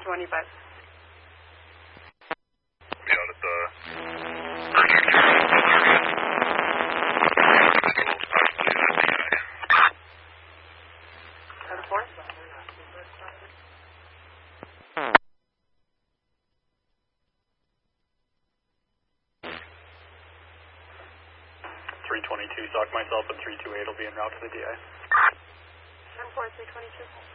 325. Be out at the... 322, sock myself, and 328 will be en route to the DI. 10-4, 322.